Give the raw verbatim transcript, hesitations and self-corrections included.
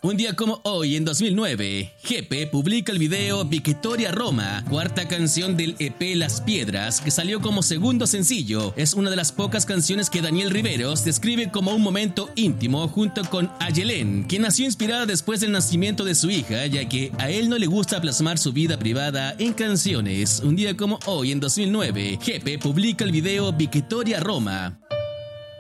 Un día como hoy, en dos mil nueve, Gepe publica el video Victoria Roma, cuarta canción del E P Las Piedras, que salió como segundo sencillo. Es una de las pocas canciones que Daniel Riveros describe como un momento íntimo junto con Ayelén, quien nació inspirada después del nacimiento de su hija, ya que a él no le gusta plasmar su vida privada en canciones. Un día como hoy, en dos mil nueve, Gepe publica el video Victoria Roma.